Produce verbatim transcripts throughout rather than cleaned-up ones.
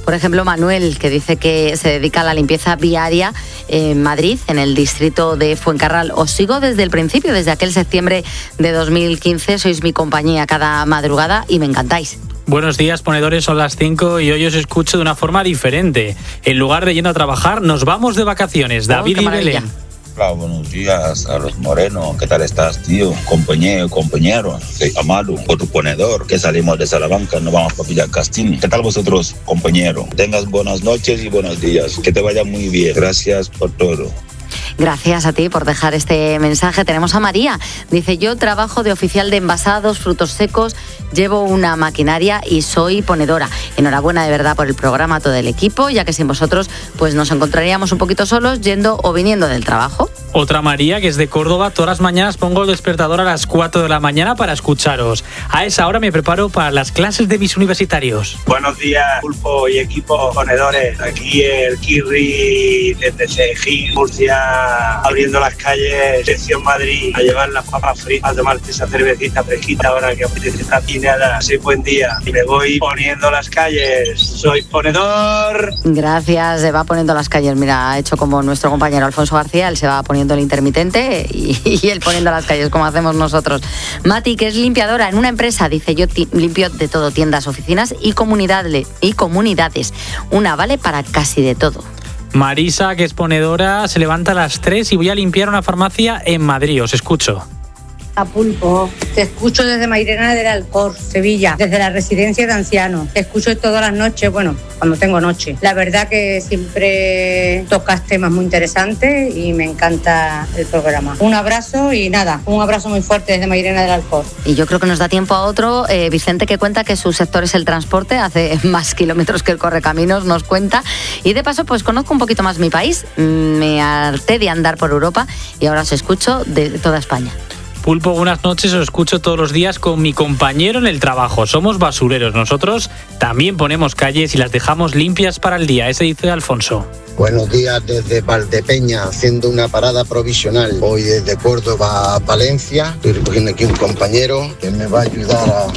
Por ejemplo, Manuel, que dice que se dedica a la limpieza viaria en Madrid, en el distrito de Fuencarral. Os sigo desde el principio, desde aquel septiembre de dos mil quince. Sois mi compañía cada madrugada y me encantáis. Buenos días, ponedores, son las cinco y hoy os escucho de una forma diferente. En lugar de yendo a trabajar, nos vamos de vacaciones. David Oh, y Belén. Hola, buenos días a los morenos. ¿Qué tal estás, tío? Compañero, compañero. Soy Amado, otro ponedor, que salimos de Salamanca, no vamos para Villacastín. ¿Qué tal vosotros, compañero? Tengas buenas noches y buenos días. Que te vaya muy bien. Gracias por todo. Gracias a ti por dejar este mensaje. Tenemos a María. Dice, yo trabajo de oficial de envasados, frutos secos, llevo una maquinaria y soy ponedora. Enhorabuena de verdad por el programa a todo el equipo, ya que sin vosotros pues nos encontraríamos un poquito solos yendo o viniendo del trabajo. Otra María, que es de Córdoba, todas las mañanas pongo el despertador a las cuatro de la mañana para escucharos. A esa hora me preparo para las clases de mis universitarios. Buenos días, Pulpo y equipo ponedores. Aquí el Kirri desde Sejín, Murcia, abriendo las calles, sección Madrid, a llevar las papas fritas, a tomarte esa cervecita fresquita ahora que apetece estar y nada. Así buen día. Y me voy poniendo las calles. Soy ponedor. Gracias, se va poniendo las calles. Mira, ha hecho como nuestro compañero Alfonso García, él se va poniendo el intermitente y, y él poniendo las calles como hacemos nosotros. Mati, que es limpiadora en una empresa, dice, yo ti- limpio de todo, tiendas, oficinas y comunidades, y comunidades. Una vale para casi de todo. Marisa, que es ponedora, se levanta a las tres y voy a limpiar una farmacia en Madrid. Os escucho. A Pulpo, te escucho desde Mairena del Alcor, Sevilla, desde la residencia de ancianos. Te escucho todas las noches, bueno, cuando tengo noche. La verdad que siempre tocas temas muy interesantes y me encanta el programa. Un abrazo y nada, un abrazo muy fuerte desde Mairena del Alcor. Y yo creo que nos da tiempo a otro. Eh, Vicente, que cuenta que su sector es el transporte, hace más kilómetros que el correcaminos, nos cuenta. Y de paso, pues conozco un poquito más mi país. Me harté de andar por Europa y ahora os escucho de toda España. Pulpo, buenas noches, os escucho todos los días con mi compañero en el trabajo. Somos basureros, nosotros también ponemos calles y las dejamos limpias para el día, ese dice Alfonso. Buenos días desde Valdepeña, haciendo una parada provisional. Voy desde Córdoba a Valencia, estoy recogiendo aquí un compañero que me va a ayudar a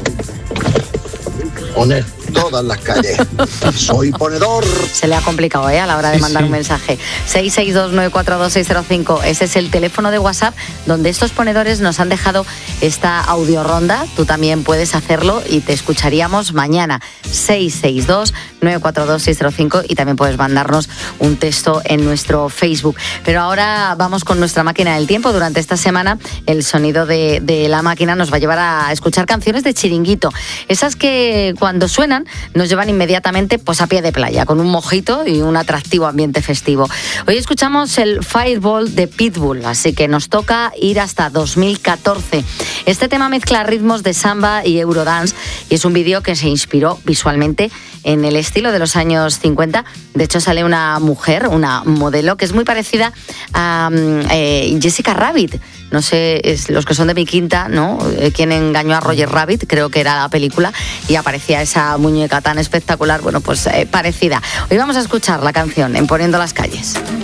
poner todas las calles. Soy ponedor. Se le ha complicado, ¿eh? A la hora de mandar sí, sí. un mensaje. seis seis dos nueve cuatro dos seis cero cinco. Ese es el teléfono de WhatsApp donde estos ponedores nos han dejado esta audioronda. Tú también puedes hacerlo y te escucharíamos mañana. seis seis dos nueve cuatro dos seis cero cinco y también puedes mandarnos un texto en nuestro Facebook. Pero ahora vamos con nuestra máquina del tiempo. Durante esta semana el sonido de, de la máquina nos va a llevar a escuchar canciones de chiringuito. Esas que cuando suenan nos llevan inmediatamente pues a pie de playa, con un mojito y un atractivo ambiente festivo. Hoy escuchamos el Fireball de Pitbull, así que nos toca ir hasta dos mil catorce. Este tema mezcla ritmos de samba y eurodance y es un vídeo que se inspiró visualmente en el estilo de los años cincuenta. De hecho, sale una mujer, una modelo, que es muy parecida a eh, Jessica Rabbit. No sé, es los que son de mi quinta, ¿no? Eh, quien engañó a Roger Rabbit, creo que era la película, y aparecía esa muñeca tan espectacular, bueno, pues eh, parecida. Hoy vamos a escuchar la canción en Poniendo las calles.